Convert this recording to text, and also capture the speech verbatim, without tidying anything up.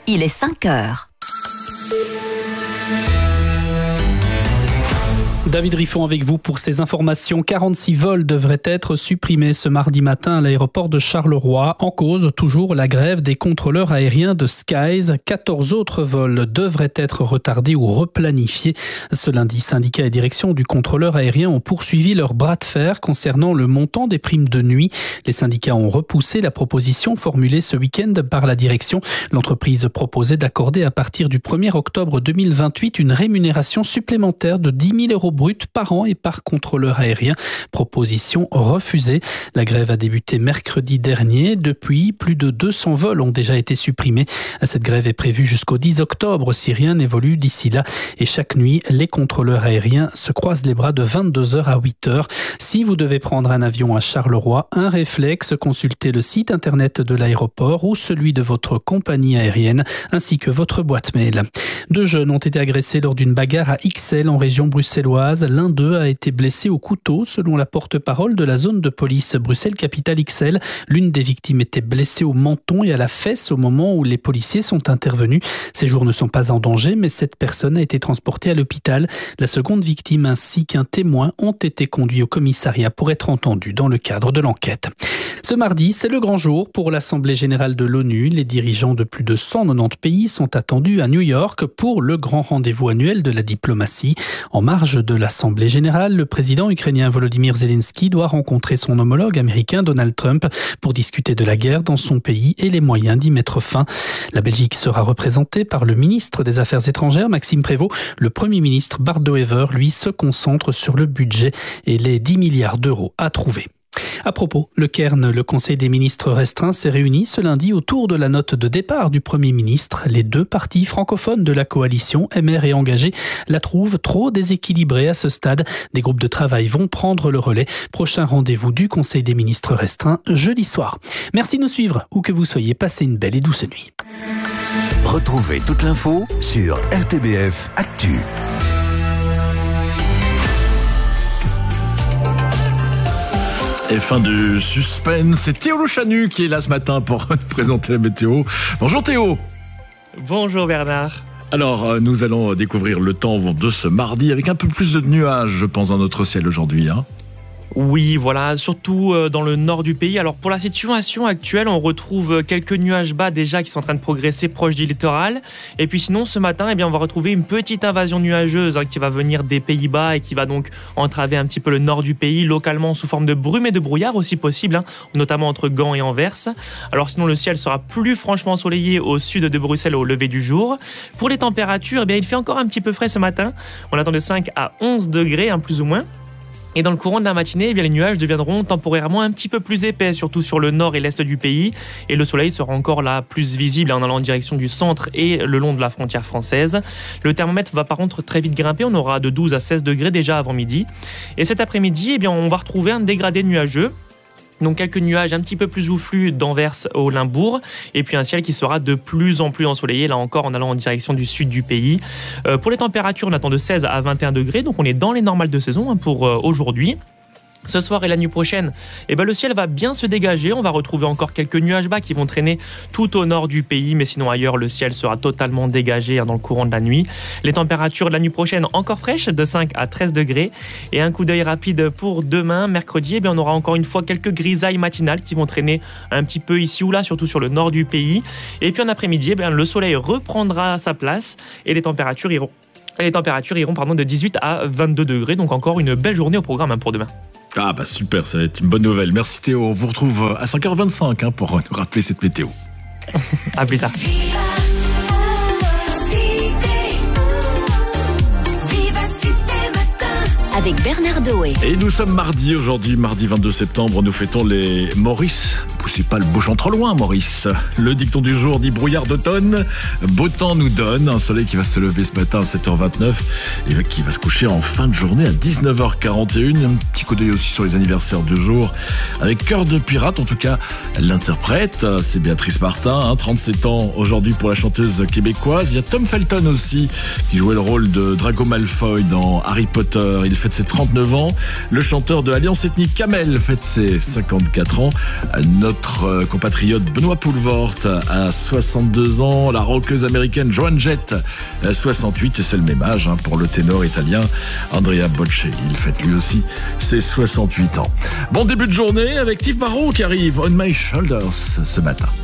il est cinq heures. David Riffon avec vous pour ces informations. quarante-six vols devraient être supprimés ce mardi matin à l'aéroport de Charleroi. En cause, toujours la grève des contrôleurs aériens de Skies. quatorze autres vols devraient être retardés ou replanifiés. Ce lundi, syndicats et direction du contrôleur aérien ont poursuivi leur bras de fer concernant le montant des primes de nuit. Les syndicats ont repoussé la proposition formulée ce week-end par la direction. L'entreprise proposait d'accorder à partir du premier octobre deux mille vingt-huit une rémunération supplémentaire de dix mille euros brut par an et par contrôleur aérien. Proposition refusée. La grève a débuté mercredi dernier. Depuis, plus de deux cents vols ont déjà été supprimés. Cette grève est prévue jusqu'au dix octobre si rien n'évolue d'ici là. Et chaque nuit, les contrôleurs aériens se croisent les bras de vingt-deux heures à huit heures. Si vous devez prendre un avion à Charleroi, un réflexe, consultez le site internet de l'aéroport ou celui de votre compagnie aérienne, ainsi que votre boîte mail. Deux jeunes ont été agressés lors d'une bagarre à Ixelles en région bruxelloise. L'un d'eux a été blessé au couteau, selon la porte-parole de la zone de police Bruxelles-Capitale-Ixelles. L'une des victimes était blessée au menton et à la fesse au moment où les policiers sont intervenus. Ces jours ne sont pas en danger, mais cette personne a été transportée à l'hôpital. La seconde victime ainsi qu'un témoin ont été conduits au commissariat pour être entendus dans le cadre de l'enquête. Ce mardi, c'est le grand jour pour l'Assemblée générale de l'ONU. Les dirigeants de plus de cent quatre-vingt-dix pays sont attendus à New York pour le grand rendez-vous annuel de la diplomatie. En marge de l'Assemblée générale, le président ukrainien Volodymyr Zelensky doit rencontrer son homologue américain Donald Trump pour discuter de la guerre dans son pays et les moyens d'y mettre fin. La Belgique sera représentée par le ministre des Affaires étrangères, Maxime Prévost. Le Premier ministre Bart De Wever, lui, se concentre sur le budget et les dix milliards d'euros à trouver. À propos, le Cairn, le Conseil des ministres restreint, s'est réuni ce lundi autour de la note de départ du Premier ministre. Les deux partis francophones de la coalition, M R et Engagé, la trouvent trop déséquilibrée à ce stade. Des groupes de travail vont prendre le relais. Prochain rendez-vous du Conseil des ministres restreint, jeudi soir. Merci de nous suivre, où que vous soyez, passez une belle et douce nuit. Retrouvez toute l'info sur R T B F Actu. Et fin du suspense, c'est Théo Louchanu qui est là ce matin pour présenter la météo. Bonjour Théo. Bonjour Bernard. Alors, nous allons découvrir le temps de ce mardi avec un peu plus de nuages, je pense, dans notre ciel aujourd'hui, hein. Oui, voilà, surtout dans le nord du pays. Alors pour la situation actuelle, on retrouve quelques nuages bas déjà qui sont en train de progresser proche du littoral. Et puis sinon, ce matin, eh bien, on va retrouver une petite invasion nuageuse hein, qui va venir des Pays-Bas et qui va donc entraver un petit peu le nord du pays, localement sous forme de brume et de brouillard aussi possible, hein, notamment entre Gand et Anvers. Alors sinon, le ciel sera plus franchement ensoleillé au sud de Bruxelles au lever du jour. Pour les températures, eh bien, il fait encore un petit peu frais ce matin. On attend de cinq à onze degrés, hein, plus ou moins. Et dans le courant de la matinée, eh bien, les nuages deviendront temporairement un petit peu plus épais, surtout sur le nord et l'est du pays. Et le soleil sera encore là plus visible en allant en direction du centre et le long de la frontière française. Le thermomètre va par contre très vite grimper, on aura de douze à seize degrés déjà avant midi. Et cet après-midi, eh bien, on va retrouver un dégradé nuageux. Donc quelques nuages un petit peu plus joufflus d'Anvers au Limbourg et puis un ciel qui sera de plus en plus ensoleillé, là encore en allant en direction du sud du pays. Euh, pour les températures, on attend de seize à vingt et un degrés, donc on est dans les normales de saison hein, pour euh, aujourd'hui. Ce soir et la nuit prochaine, eh ben le ciel va bien se dégager. On va retrouver encore quelques nuages bas qui vont traîner tout au nord du pays. Mais sinon ailleurs, le ciel sera totalement dégagé hein, dans le courant de la nuit. Les températures de la nuit prochaine encore fraîches, de cinq à treize degrés. Et un coup d'œil rapide pour demain, mercredi, eh bien, on aura encore une fois quelques grisailles matinales qui vont traîner un petit peu ici ou là, surtout sur le nord du pays. Et puis en après-midi, eh bien, le soleil reprendra sa place et les températures iront, et les températures iront pardon, de dix-huit à vingt-deux degrés. Donc encore une belle journée au programme hein, pour demain. Ah bah super, ça va être une bonne nouvelle. Merci Théo, on vous retrouve à cinq heures vingt-cinq hein, pour nous rappeler cette météo. À plus tard. Avec Bernard Doé. Et nous sommes mardi aujourd'hui, mardi vingt-deux septembre, nous fêtons les Maurice. Poussez pas le bouchon trop loin, Maurice. Le dicton du jour dit brouillard d'automne. Beau temps nous donne un soleil qui va se lever ce matin à sept heures vingt-neuf et qui va se coucher en fin de journée à dix-neuf heures quarante et un. Un petit coup d'œil aussi sur les anniversaires du jour avec Cœur de pirate, en tout cas l'interprète, c'est Béatrice Martin, hein, trente-sept ans aujourd'hui pour la chanteuse québécoise. Il y a Tom Felton aussi qui jouait le rôle de Draco Malfoy dans Harry Potter. Il fête ses trente-neuf ans. Le chanteur de Alliance Ethnique Kamel fête ses cinquante-quatre ans. Notre notre compatriote Benoît Poelvoort a soixante-deux ans, la rockeuse américaine Joan Jett soixante-huit, et c'est le même âge hein, pour le ténor italien Andrea Bocelli. Il fête lui aussi ses soixante-huit ans. Bon début de journée avec Tiff Barrow qui arrive On My Shoulders ce matin.